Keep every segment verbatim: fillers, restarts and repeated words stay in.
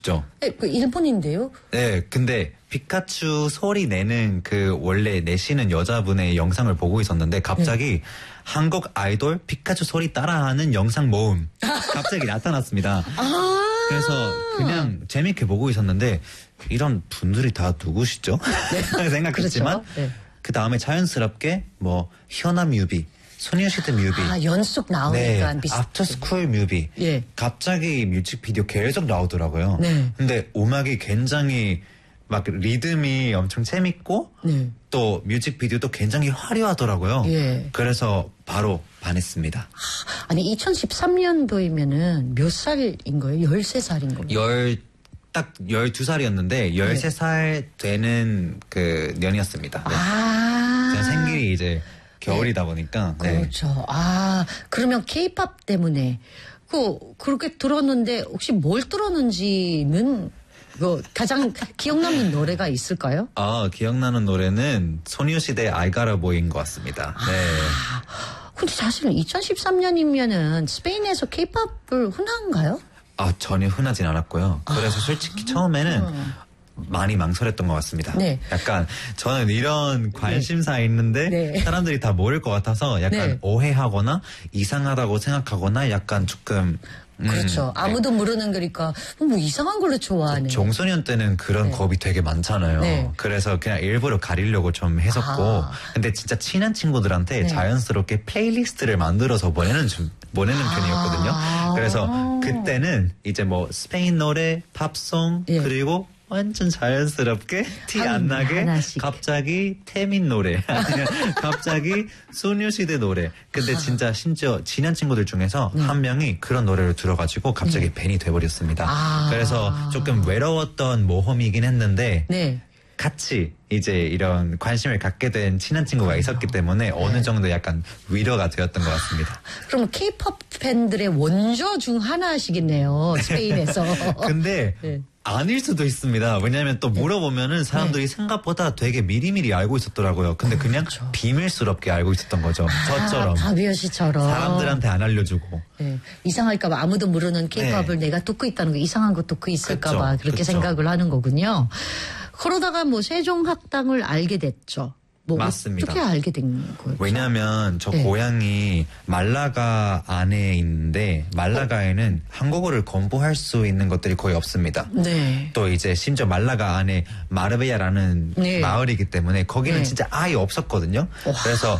죠. 네, 그 일본인데요? 네, 근데 피카츄 소리 내는 그 원래 내시는 여자분의 영상을 보고 있었는데 갑자기 네. 한국 아이돌 피카츄 소리 따라하는 영상 모음 갑자기 나타났습니다. 아 그래서 그냥 재밌게 보고 있었는데 이런 분들이 다 누구시죠? 네. 생각했지만 그렇죠. 네. 그 다음에 자연스럽게 뭐 현아 뮤비 소녀시대 뮤비. 아, 연속 나오니까 네, 비슷해. 아프터스쿨 뮤비. 예. 갑자기 뮤직비디오 계속 나오더라고요. 네. 근데 음악이 굉장히 막 리듬이 엄청 재밌고 네. 또 뮤직비디오도 굉장히 화려하더라고요. 예. 그래서 바로 반했습니다. 아니 이천십삼 년도이면은 몇 살인 거예요? 열세 살인 거예요? 열, 딱 열두 살이었는데 열세 살 되는 그 년이었습니다. 네. 아. 제 생일이 이제 겨울이다 보니까. 네. 그렇죠. 아, 그러면 케이팝 때문에 그 그렇게 들었는데 혹시 뭘 들었는지는 그 가장 기억 남는 노래가 있을까요? 아, 기억나는 노래는 소녀시대 I Gotta Boy인 것 같습니다. 네. 아, 근데 사실 이천십삼 년이면은 스페인에서 케이팝을 흔한가요? 아, 전혀 흔하진 않았고요. 그래서 아. 솔직히 처음에는 많이 망설였던 것 같습니다. 네. 약간 저는 이런 관심사 네. 있는데 네. 사람들이 다 모를 것 같아서 약간 네. 오해하거나 이상하다고 생각하거나 약간 조금 음, 그렇죠. 아무도 네. 모르는 거니까 뭐 이상한 걸로 좋아하네. 종소년 때는 그런 네. 겁이 되게 많잖아요. 네. 그래서 그냥 일부러 가리려고 좀 했었고 아. 근데 진짜 친한 친구들한테 네. 자연스럽게 플레이리스트를 만들어서 보내는 좀 보내는 아. 편이었거든요. 그래서 그때는 이제 뭐 스페인 노래, 팝송 네. 그리고 완전 자연스럽게 티 안 나게 하나씩. 갑자기 태민 노래 아니면 갑자기 소녀시대 노래. 근데 진짜 심지어 친한 친구들 중에서 네. 한 명이 그런 노래를 들어가지고 갑자기 네. 팬이 돼버렸습니다. 아. 그래서 조금 외로웠던 모험이긴 했는데 네. 같이 이제 이런 관심을 갖게 된 친한 친구가 있었기 때문에 네. 어느 정도 약간 위로가 되었던 것 같습니다. 그럼 케이팝 팬들의 원조 중 하나시겠네요. 스페인에서. 근데 네. 아닐 수도 있습니다. 왜냐하면 또 물어보면은 사람들이 네. 생각보다 되게 미리미리 알고 있었더라고요. 근데 그냥 그렇죠. 비밀스럽게 알고 있었던 거죠. 아, 저처럼. 바비오 씨처럼. 사람들한테 안 알려주고. 네. 이상할까봐 아무도 모르는 케이팝을 네. 내가 듣고 있다는 거 이상한 거 듣고 있을까봐 그쵸. 그렇게 그쵸. 생각을 하는 거군요. 그러다가 뭐 세종학당을 알게 됐죠. 뭐 맞습니다. 어떻게 알게 된 거예요? 왜냐하면 저 네. 고향이 말라가 안에 있는데 말라가에는 어. 한국어를 공부할 수 있는 것들이 거의 없습니다. 네. 또 이제 심지어 말라가 안에 마르베야라는 네. 마을이기 때문에 거기는 네. 진짜 아예 없었거든요. 와. 그래서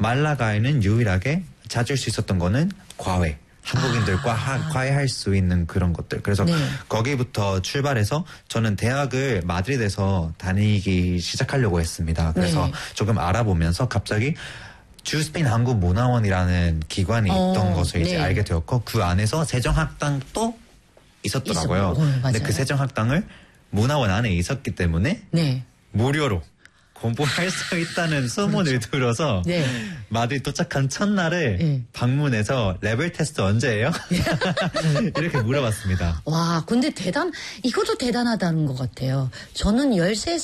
말라가에는 유일하게 찾을 수 있었던 거는 과외. 한국인들과 아. 과외할 수 있는 그런 것들. 그래서 네. 거기부터 출발해서 저는 대학을 마드리드에서 다니기 시작하려고 했습니다. 그래서 네. 조금 알아보면서 갑자기 주스페인 한국문화원이라는 기관이 어, 있던 것을 이제 네. 알게 되었고 그 안에서 세종학당도 있었더라고요. 있어, 어, 근데 그 세종학당을 문화원 안에 있었기 때문에 네. 무료로 공부할 수 있다는 소문을 그렇죠. 들어서 네. 마드리드 도착한 첫날에 네. 방문해서 레벨 테스트 언제예요? 이렇게 물어봤습니다. 와, 근데 대단, 이것도 대단하다는 것 같아요. 저는 열세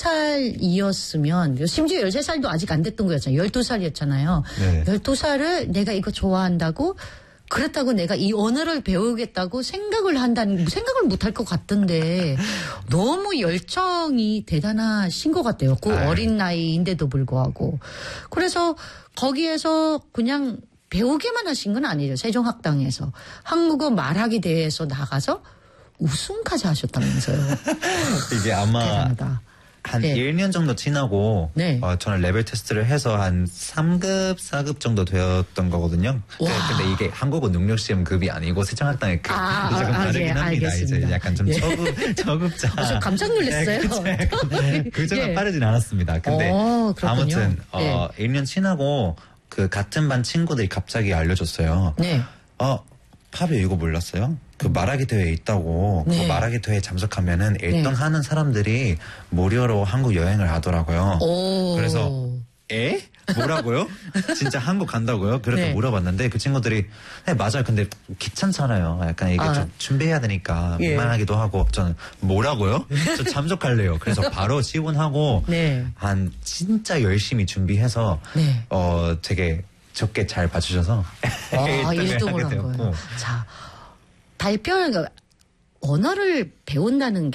살이었으면, 심지어 열세 살도 아직 안 됐던 거였잖아요. 열두 살이었잖아요. 네. 열두 살을 내가 이거 좋아한다고 그렇다고 내가 이 언어를 배우겠다고 생각을 한다는, 생각을 못할 것 같던데 너무 열정이 대단하신 것 같아요. 그 아유. 어린 나이인데도 불구하고. 그래서 거기에서 그냥 배우기만 하신 건 아니죠. 세종학당에서. 한국어 말하기 대회에서 나가서 우승까지 하셨다면서요. 이게 아마 대단하다. 한 네. 일 년 정도 지나고 네. 어, 저는 레벨 테스트를 해서 한 삼 급, 사 급 정도 되었던 거거든요. 네, 근데 이게 한국어 능력시험 급이 아니고 세종학당의 급. 아, 조금 아, 다르긴 예, 합니다. 알겠습니다. 이제 약간 좀 예. 저급, 저급자. 아, 깜짝 놀랐어요. 네, 그 정도 예. 빠르진 않았습니다. 근데 오, 아무튼 어, 예. 일 년 지나고 그 같은 반 친구들이 갑자기 알려줬어요. 네. 어, 파비 이거 몰랐어요? 그 말하기 대회에 있다고 네. 그 말하기 대회에 참석하면은 일 등 네. 하는 사람들이 무료로 한국 여행을 하더라고요. 오. 그래서 에? 뭐라고요? 진짜 한국 간다고요? 그렇게 네. 물어봤는데 그 친구들이 네 맞아요. 근데 귀찮잖아요. 약간 이게 아. 좀 준비해야 되니까 예. 민망하기도 하고 저는 뭐라고요? 저 참석할래요. 그래서 바로 지원하고 네. 한 진짜 열심히 준비해서 네. 어 되게 적게 잘 봐주셔서 와, 일 등을 한 거예요. 자, 발표는 언어를 배운다는